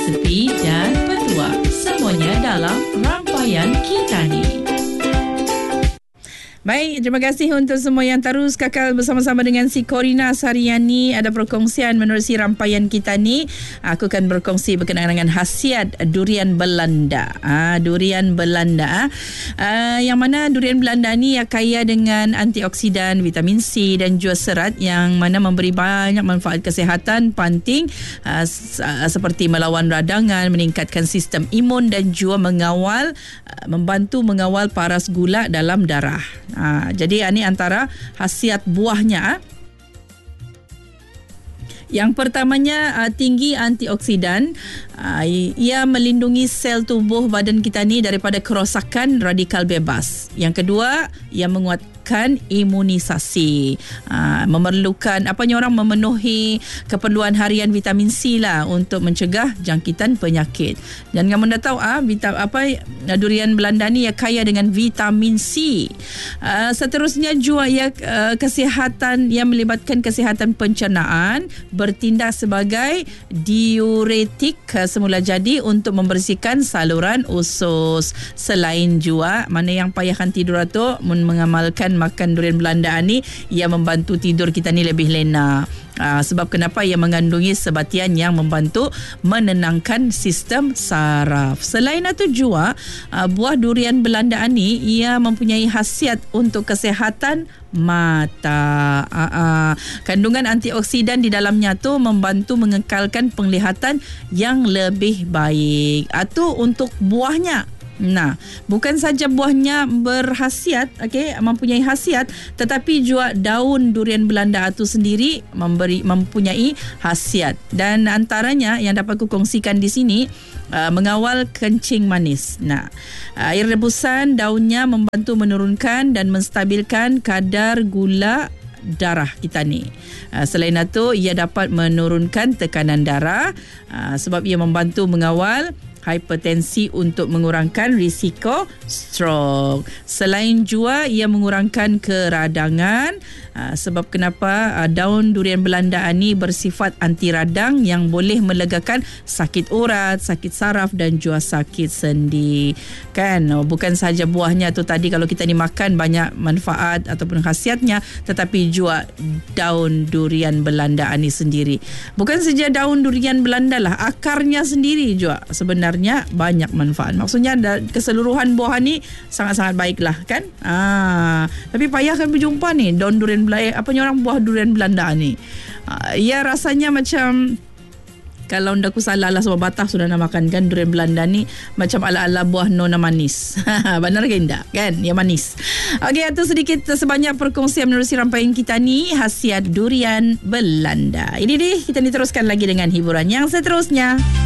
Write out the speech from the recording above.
sepi dan petua. Semuanya dalam rangkaian kita ni. Baik, terima kasih untuk semua yang terus kekal bersama-sama dengan si Corina Sariani. Ada perkongsian menerusi rangkaian kita ni. Aku akan berkongsi berkenaan dengan khasiat durian Belanda. Durian Belanda. Yang mana durian Belanda ni kaya dengan antioksidan, vitamin C dan juga serat yang mana memberi banyak manfaat kesihatan penting seperti melawan radangan, meningkatkan sistem imun dan juga membantu mengawal paras gula dalam darah. Jadi ini antara khasiat buahnya. Yang pertamanya tinggi antioksidan. Ia melindungi sel tubuh badan kita ni daripada kerosakan radikal bebas. Yang kedua, ia menguatkan imunisasi. Memerlukan memenuhi keperluan harian vitamin C lah untuk mencegah jangkitan penyakit. Dan kamu dah tahu durian Belanda ni kaya dengan vitamin C. Seterusnya juga ia kesihatan yang melibatkan kesihatan pencernaan, bertindak sebagai diuretik semula jadi untuk membersihkan saluran usus. Selain juga mana yang payahkan tidur tu mengamalkan makan durian Belanda ni, ia membantu tidur kita ni lebih lena. Sebab kenapa? Ia mengandungi sebatian yang membantu menenangkan sistem saraf. Selain itu juga buah durian Belanda ni ia mempunyai khasiat untuk kesihatan mata. Kandungan antioksidan di dalamnya tu membantu mengekalkan penglihatan yang lebih baik. Itu untuk buahnya. Nah, bukan saja buahnya berkhasiat, mempunyai khasiat, tetapi juga daun durian Belanda itu sendiri mempunyai khasiat. Dan antaranya yang dapat kukongsikan di sini, mengawal kencing manis. Nah, air rebusan daunnya membantu menurunkan dan menstabilkan kadar gula darah kita ni. Selain itu, ia dapat menurunkan tekanan darah sebab ia membantu mengawal hipertensi untuk mengurangkan risiko stroke. Selain juga ia mengurangkan keradangan. Sebab kenapa? Daun durian Belanda ni bersifat anti radang yang boleh melegakan sakit urat, sakit saraf dan juga sakit sendi. Kan? Bukan saja buahnya tu tadi kalau kita ni makan banyak manfaat ataupun khasiatnya, tetapi juga daun durian Belanda ni sendiri. Bukan saja daun durian Belanda lah, akarnya sendiri juga sebenarnya banyak manfaat. Maksudnya keseluruhan buah ni sangat-sangat baiklah kan. Tapi payah kan berjumpa ni daun durian Belanda, buah durian Belanda ni. Ya rasanya macam, kalau ndak aku salah lah, sebab Batak sudah nak makan kan durian Belanda ni macam ala-ala buah nona manis. Benar ke tidak? Kan? Ya manis. Okey, itu sedikit sebanyak perkongsian menerusi rangkaian kita ni, khasiat durian Belanda. Ini dia, kita ni teruskan lagi dengan hiburan yang seterusnya.